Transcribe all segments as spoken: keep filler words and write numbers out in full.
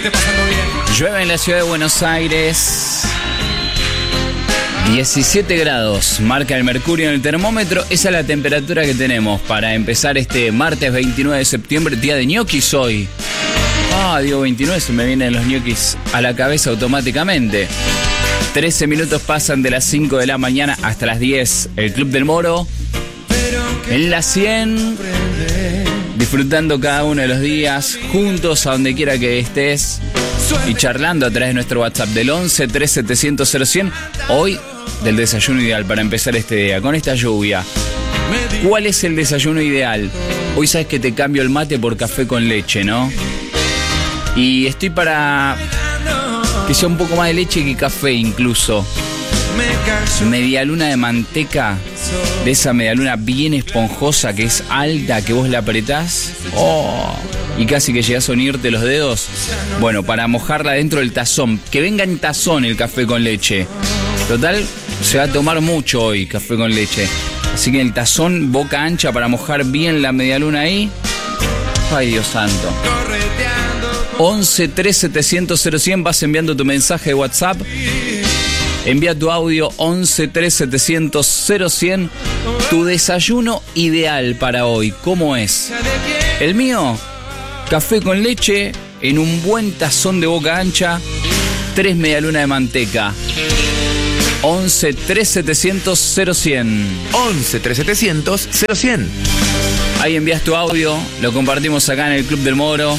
Llueve en la ciudad de Buenos Aires. diecisiete grados marca el mercurio en el termómetro. Esa es la temperatura que tenemos para empezar este martes veintinueve de septiembre, día de ñoquis hoy. Ah, digo veintinueve, se me vienen los ñoquis a la cabeza automáticamente. trece minutos pasan de las cinco de la mañana hasta las diez. El Club del Moro en la cien, disfrutando cada uno de los días, juntos a donde quiera que estés y charlando a través de nuestro WhatsApp del once tres setecientos cero cien. Hoy del desayuno ideal para empezar este día con esta lluvia. ¿Cuál es el desayuno ideal? Hoy sabes que te cambio el mate por café con leche, ¿no? Y estoy para que sea un poco más de leche que café incluso. Medialuna de manteca, de esa medialuna bien esponjosa que es alta, que vos la apretás, oh, y casi que llegás a unirte los dedos. Bueno, para mojarla dentro del tazón, que venga en tazón el café con leche. Total, se va a tomar mucho hoy café con leche. Así que el tazón, boca ancha para mojar bien la medialuna ahí. Ay, Dios santo. once tres setecientos cero cien, vas enviando tu mensaje de WhatsApp. Envía tu audio once tres setecientos cero cien. Tu desayuno ideal para hoy, ¿cómo es? El mío, café con leche en un buen tazón de boca ancha, tres medialunas de manteca. once tres setecientos cero cien. once tres setecientos cero cien. Ahí envías tu audio, lo compartimos acá en el Club del Moro.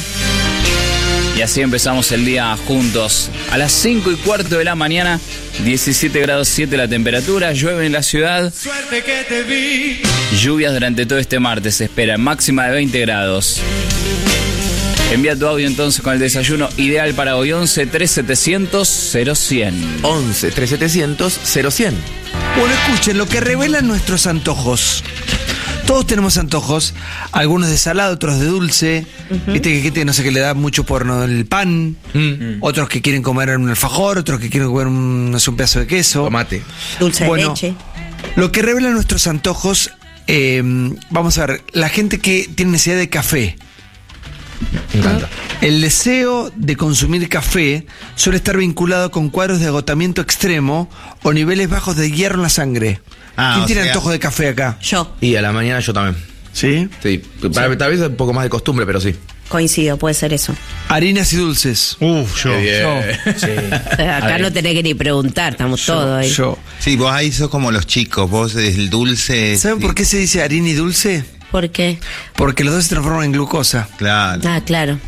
Y así empezamos el día juntos. A las cinco y cuarto de la mañana, diecisiete grados siete la temperatura, llueve en la ciudad. Suerte que te vi. Lluvias durante todo este martes se espera, máxima de veinte grados. Envía tu audio entonces con el desayuno ideal para hoy, once tres setecientos cero cien. once tres setecientos cero cien. Bueno, escuchen lo que revelan nuestros antojos. Todos tenemos antojos, algunos de salado, otros de dulce. Uh-huh. Viste que hay gente que no sé qué le da mucho por no, el pan, mm. otros que quieren comer un alfajor, otros que quieren comer un, no sé, un pedazo de queso. Tomate. Dulce bueno, de leche. Lo que revelan nuestros antojos, eh, vamos a ver, la gente que tiene necesidad de café. Me encanta. El deseo de consumir café suele estar vinculado con cuadros de agotamiento extremo o niveles bajos de hierro en la sangre. Ah, ¿Quién tiene sea, antojo de café acá? Yo. Y a la mañana yo también. ¿Sí? Sí. Para, tal vez un poco más de costumbre, pero sí. Coincido, puede ser eso. Harinas y dulces. Uf, yo. Yo. Sí. O sea, acá Ahí. no tenés que ni preguntar, estamos Yo, todos ahí. yo. Sí, vos ahí sos como los chicos, vos es el dulce. ¿Saben sí. por qué se dice harina y dulce? ¿Por qué? Porque los dos se transforman en glucosa. Claro. Ah, claro.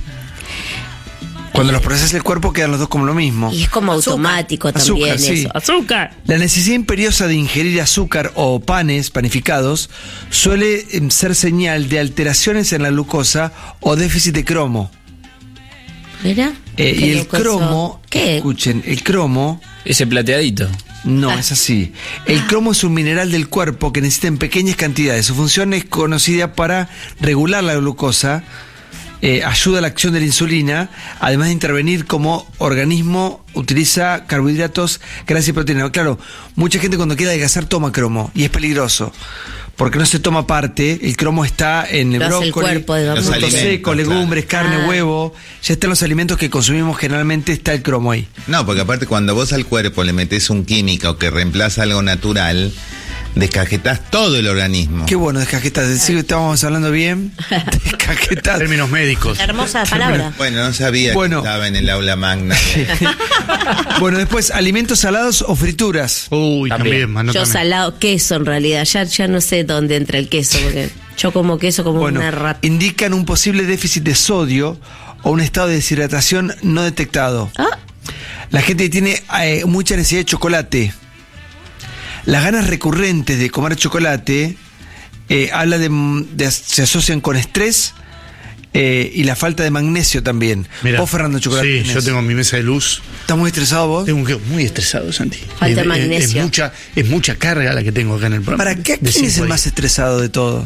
Cuando los procesa el cuerpo quedan los dos como lo mismo. Y es como automático Azúcar, también sí. eso. ¡Azúcar! La necesidad imperiosa de ingerir azúcar o panes panificados suele em, ser señal de alteraciones en la glucosa o déficit de cromo. ¿Mira? Eh, ¿Qué y el glucosa? cromo, ¿Qué? escuchen, el cromo, Ese plateadito. no Ah. es así. El cromo es un mineral del cuerpo que necesita en pequeñas cantidades. Su función es conocida para regular la glucosa. Eh, ayuda a la acción de la insulina, además de intervenir como organismo, utiliza carbohidratos, grasas y proteínas. Claro, mucha gente cuando quiere adelgazar toma cromo y es peligroso, porque no se toma parte, el cromo está en el Lo hace el brócoli, cuerpo, digamos. frutos Los secos, alimentos, legumbres, claro. carne, Ah. huevo, ya están los alimentos que consumimos generalmente, está el cromo ahí. No, porque aparte cuando vos al cuerpo le metés un químico que reemplaza algo natural, descajetás todo el organismo. Qué bueno, descajetás, decir que estábamos hablando bien, descajetás. Términos médicos. Hermosa palabra. Bueno, no sabía Bueno. que estaba en el aula magna. Bueno, después, alimentos salados o frituras. Uy, También. también, mano, Yo también. salado, queso en realidad. Ya, ya no sé dónde entra el queso, porque yo como queso como Bueno, una rata. indican un posible déficit de sodio o un estado de deshidratación no detectado. Ah, La gente que tiene eh, mucha necesidad de chocolate. Las ganas recurrentes de comer chocolate eh, habla de, de- se asocian con estrés eh, y la falta de magnesio también. Mirá, Vos, Fernando, chocolate. Sí, tenés. yo tengo mi mesa de luz. ¿Estás muy estresado vos? Tengo un quedo muy estresado, Santi. Falta Es- de es- magnesio. Es, mucha, es mucha carga la que tengo acá en el programa. ¿Para qué? De ¿Quién es cinco el más días. estresado de todo?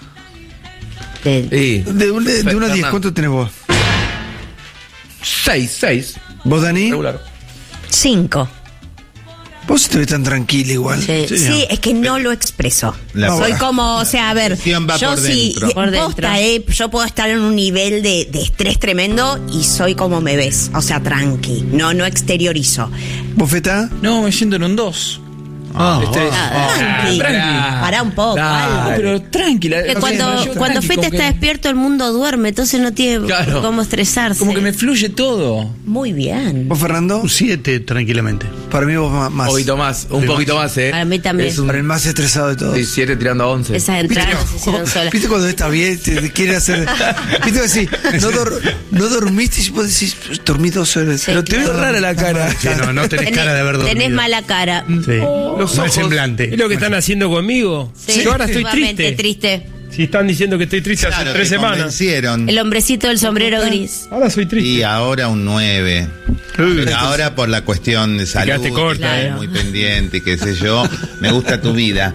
de- Sí. De, un- de, de uno a diez, ¿cuánto tenés vos? Seis, seis. ¿Vos, Dani? Regular. cinco. Vos te ves tan tranquila igual. Sí. Sí, Sí, es que no lo expreso. La- Soy como, o sea, a ver, emoción va yo por sí, dentro. Por dentro. posta, eh, yo puedo estar en un nivel de, de estrés tremendo y soy como me ves, o sea, tranqui, no, no exteriorizo. ¿Bofeta? No, me siento en un dos. Ah, Este- ah. Tranqui, pará. pará un poco, No, algo. pero tranquila. Que o sea, cuando, yo cuando tranqui, Fete como está que- despierto, el mundo duerme, entonces no tiene Claro. cómo estresarse. Como que me fluye todo. Muy bien. ¿Vos, Fernando? Un siete, tranquilamente. Para mí vos ma- Un más. poquito más, un poquito más, ¿eh? Para mí también. Es un Para el más estresado de todos. sí, siete tirando a once. Esas entradas se hicieron solas. ¿Viste cuando está bien? Te, te quiere hacer. ¿Viste así? No, dor- no dormiste y vos decís, dormí dos horas. Sí, Pero te veo claro. rara la cara. Sí, no, no tenés cara de haber dormido. Tenés mala cara. Sí. Los Mal ojos. semblante. Es lo que están haciendo conmigo. Sí, Yo ahora estoy sumamente triste. triste. Si están diciendo que estoy triste hace Claro, tres te semanas. convencieron. El hombrecito del sombrero gris. Ahora soy triste. Y ahora un nueve. Pero ahora por la cuestión de salud, quedaste corta, que estás eh. muy pendiente, qué sé yo, me gusta tu vida.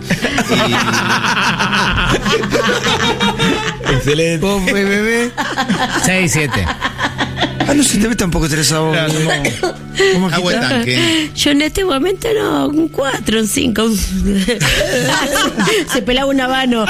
Excelente. ¿Vos, be- bebé? seis, siete. Ah, no se te ve tampoco estresado. Claro, ¿Cómo Y agua de agita? tanque. Yo en este momento no, un cuatro, un cinco. Se pelaba un habano.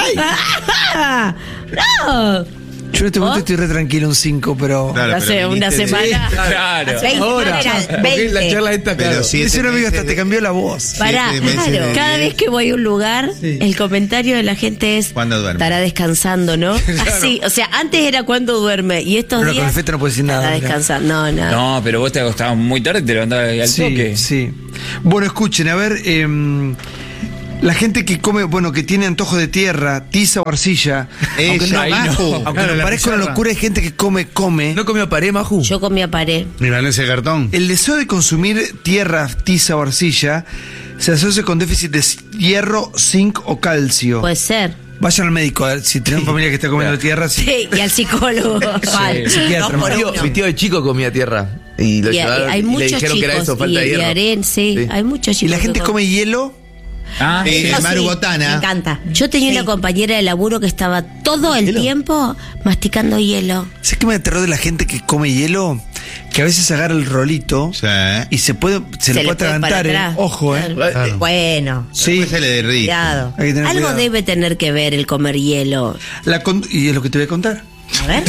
¡No! Yo en este momento ¿Vos? estoy re tranquilo, un cinco, pero. Claro, Hace pero una viniste de- semana. Claro. veinte, Ahora. era Porque veinte. la charla esta, Pero claro. siete Dice un amigo, hasta meses te de- cambió la voz. Pará, Siete meses claro. de Cada diez. vez que voy a un lugar, el comentario de la gente es ¿Cuándo duerme? estará descansando, ¿no? Así, o sea, antes era cuando duerme y estos Pero con días el Fete no puedes decir nada, estará mira. descansando. No, nada. No, pero vos te acostabas muy tarde y te levantabas al Sí, toque. sí. Bueno, escuchen, a ver, em, la gente que come, bueno, que tiene antojo de tierra, tiza o arcilla, aunque no, Ella, ahí no. Maju. aunque Claro, nos la parezca una pizarra. locura, hay gente que come, come. ¿No comió pared, Maju? Yo comí a pared. Milanesa de cartón. El deseo de consumir tierra, tiza o arcilla se asocia con déficit de hierro, zinc o calcio. Puede ser. Vayan al médico, a ver, si tienen familia que está comiendo tierra, sí. Sí, y al psicólogo. Vale. Psiquiatra, Dos por Mario. uno. Mi tío de chico comía tierra. Y lo Y llevaron hay y le muchos dijeron que era chicos eso, falta y, de y hierro. aren, sí, Sí. hay muchos ¿Y chicos. la gente que come hielo? Ah, Sí, sí. el Maru Me Botana. encanta. Yo tenía Sí. una compañera de laburo que estaba todo el tiempo masticando hielo. ¿Sabes qué me da terror de la gente que come hielo? Que a veces agarra el rolito Sí. y se puede se, Se le le puede puede para atragantar, ¿eh? atrás. Ojo, ¿eh? Claro. Bueno, Sí. Después se le derrite. cuidado. Hay que tener Algo cuidado. debe tener que ver el comer hielo. La con- y es lo que te voy a contar. A ver.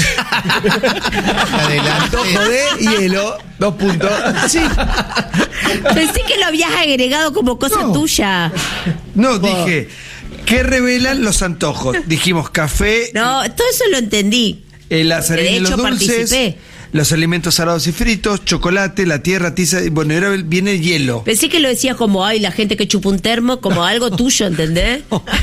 Adelante. Antojo de hielo, dos puntos. Sí. Pensé que lo habías agregado como cosa No. tuya. No, dije, ¿qué revelan los antojos? Dijimos café, No, todo eso lo entendí. el azarín de y los hecho, dulces, participé. los alimentos salados y fritos, chocolate, la tierra, tiza, y bueno, ahora viene el hielo. Pensé que lo decías como, ay, la gente que chupa un termo, como algo tuyo, ¿entendés?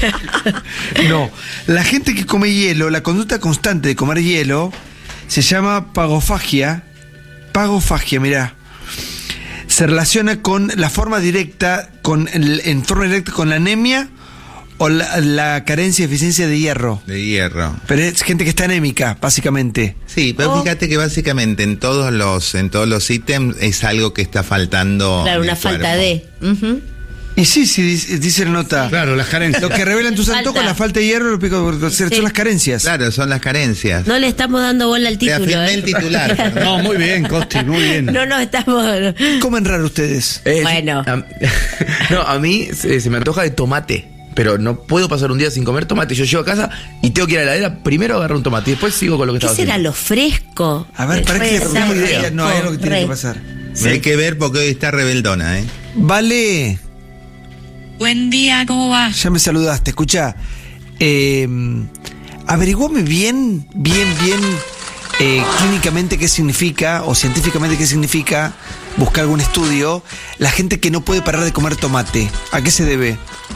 No, la gente que come hielo, la conducta constante de comer hielo, se llama pagofagia. Pagofagia, mirá. Se relaciona con la forma directa, con el- en forma directa con la anemia o la, la carencia y deficiencia de hierro. De hierro. Pero es gente que está anémica, básicamente. Sí, pero Oh. fíjate que básicamente en todos los en todos los ítems es algo que está faltando. Claro, en una el falta cuerpo. de. Ujú. Y sí, sí, dice, dice la nota. Claro, las carencias. Lo que revelan tus Falta. antojos, la falta de hierro, lo pico- son Sí. las carencias. Claro, son las carencias. No le estamos dando bola al Te título. afirmé ¿eh? el titular. perdón. No, muy bien, Costi, muy bien. No nos estamos. ¿Qué comen raro ustedes? Eh, Bueno. a- no, a mí se, se me antoja de tomate. Pero no puedo pasar un día sin comer tomate. Yo llego a casa y tengo que ir a la heladera. Primero agarro un tomate y después sigo con lo que ¿Qué estaba será haciendo. lo fresco? A ver, para que Re, no tengo idea. fresco, No, es lo que tiene re. que pasar. Hay que ver porque hoy está rebeldona, ¿eh? Vale, Buen día, ¿cómo va? ya me saludaste. Escucha, eh, averiguame bien, bien, bien eh, clínicamente qué significa o científicamente qué significa, buscar algún estudio, la gente que no puede parar de comer tomate. ¿A qué se debe?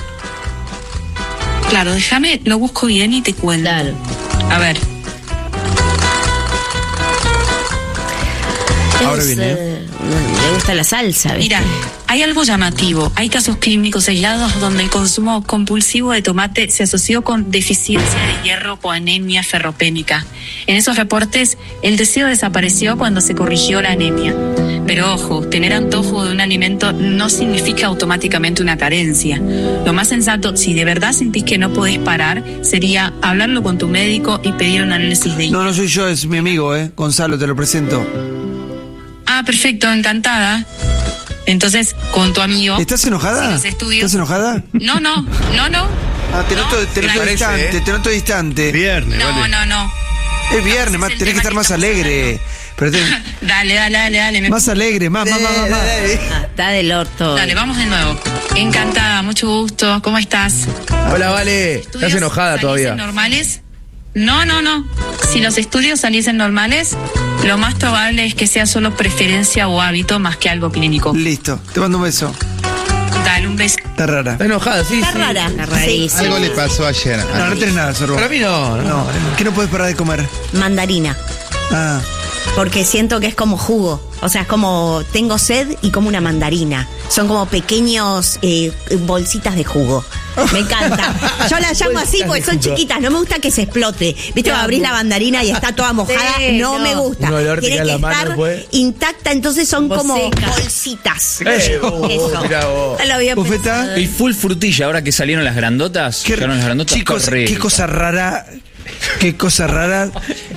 Claro, déjame, lo busco bien y te cuento. Claro. A ver, Ahora Es, viene, eh, le gusta la salsa, ¿viste? mira, hay algo llamativo. Hay casos clínicos aislados donde el consumo compulsivo de tomate se asoció con deficiencia de hierro o anemia ferropénica. En esos reportes, el deseo desapareció cuando se corrigió la anemia. Pero ojo, tener antojo de un alimento no significa automáticamente una carencia. Lo más sensato, si de verdad sentís que no podés parar, sería hablarlo con tu médico y pedir un análisis de No, no soy yo, es mi amigo, ¿eh? Gonzalo, te lo presento. Ah, perfecto, encantada. Entonces, con tu amigo. ¿Estás enojada? si los estudios- ¿Estás enojada? No, no, no, no. Ah, te No, noto, te noto parece, distante, ¿eh? te noto distante. Viernes, No, vale. no, no. Es viernes, No, más, ese es el tenés que tema estar que más estamos alegre. Pero te- Dale, dale, dale, dale. me- más alegre, más, más, más, más, más. Ah, está del orto. Dale, vamos de nuevo. Encantada, mucho gusto. ¿Cómo estás? Hola, Vale. Estás ¿Estudios enojada saliesen todavía. normales? No, no, no. Si los estudios saliesen normales, lo más probable es que sea solo preferencia o hábito más que algo clínico. Listo, te mando un beso. Dale un beso. Está rara. Está enojada, sí. Está sí. rara. Está rarísimo. Algo le pasó ayer. No, no tenés nada, Sorbo. Para mí no, no. No, ¿qué no puedes parar de comer? Mandarina. Ah, Porque siento que es como jugo. O sea, es como tengo sed y como una mandarina. Son como pequeños eh, bolsitas de jugo. Me encanta. Yo las llamo así porque son chiquitas. No me gusta que se explote. Viste, cuando abrís la mandarina y está toda mojada. Sí, no, no. me gusta. Un olor te Tiene queda que en la mano, estar pues. intacta. Entonces son Vos como seca. bolsitas. Eh, vos, Eso. mirá vos. No lo había ¿Bufeta? pensado. Y full frutilla, ahora que salieron las grandotas. qué, llegaron las grandotas. chicos, rico. qué cosa rara. Qué cosa rara.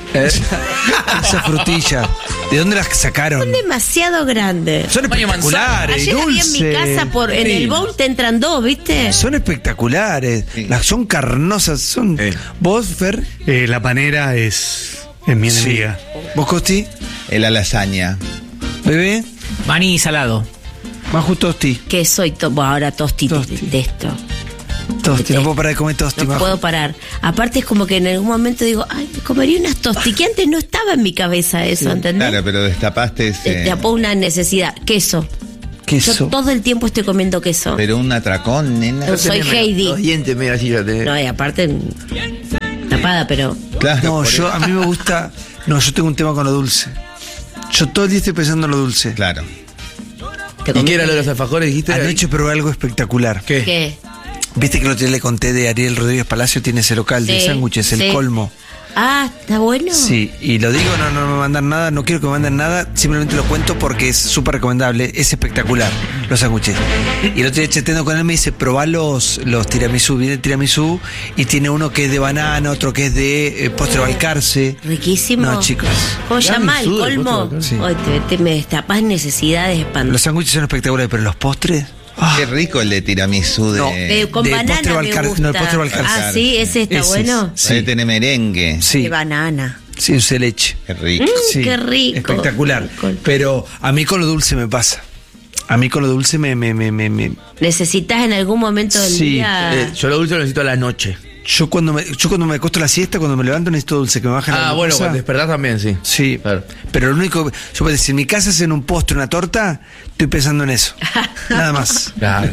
Esa frutilla. ¿De dónde las sacaron? Son demasiado grandes. Son Baño espectaculares, Ayer había en mi dulces. casa, por, en el bowl te entran dos, ¿viste? Son espectaculares. Las son carnosas. Son. Sí. ¿Vos, Fer? Eh, la panera es, es mi enemiga. ¿Vos, Costi? El la lasaña. ¿Bebé? Maní salado. Maju Tosti. Que soy, to- bueno, ahora tosti, Tosti. de esto. Tosti, no puedo parar de comer tosti, No Maju. puedo parar. Aparte es como que en algún momento digo, ay, me comería unas tosti, que antes no estaba en mi cabeza eso, ¿entendés? Claro, pero destapaste Te ese. tapó una necesidad. Queso. Queso. Yo todo el tiempo estoy comiendo queso. Pero un atracón, nena. Yo soy Tenés Heidi. Los dientes medio así ya tenés. No, y aparte mm, tapada, pero Claro. No, por yo, eso. a mí me gusta. No, yo tengo un tema con lo dulce. Yo todo el día estoy pensando en lo dulce. Claro. te ¿Y comí- qué era lo de los alfajores? ¿Dijiste? Anoche probé algo espectacular. ¿Qué? ¿Qué? Viste que el otro día le conté de Ariel Rodríguez Palacio, tiene ese local de Sí, sándwiches, el sí. colmo. Ah, ¿está bueno? Sí, y lo digo, no, no me mandan nada, no quiero que me manden nada, simplemente lo cuento porque es súper recomendable, es espectacular, los sándwiches. Y el otro día chateando con él me dice, probá los, los tiramisú, viene el tiramisú y tiene uno que es de banana, otro que es de eh, postre Balcarce. Riquísimo. No, chicos. ¿Cómo se llama? ¿El Tiramisú del colmo? postre, sí. Ay, te, te- me destapas necesidades Los espantosas. sándwiches son espectaculares, pero los postres... ah, Qué rico el de tiramisú de. No, De- con de banana postre me Balcar- gusta. no, el postre Balcarce. Ah, sí, ese está Ese es. bueno. Sí. Debe tener merengue. sí, De banana. sí, dulce de leche. Qué rico. Mm, Sí, qué rico. espectacular. Con- Pero a mí con lo dulce me pasa. A mí con lo dulce me... me, me, me, me- ¿Necesitas en algún momento del Sí, día? Eh, yo lo dulce lo necesito a la noche. Yo cuando me, yo cuando me acuesto la siesta, cuando me levanto necesito dulce, que me bajen la Ah, bueno, glucosa. cuando despertás también, sí. Sí, Claro. pero lo único... Yo puedo decir, si en mi casa hacen un postre, una torta, estoy pensando en eso. Nada más. Claro.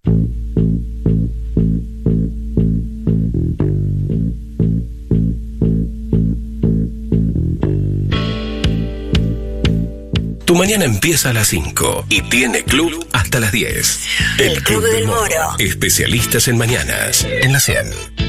Tu mañana empieza a las cinco y tiene club hasta las diez. El, Club, del Moro. Especialistas en mañanas. En la cien.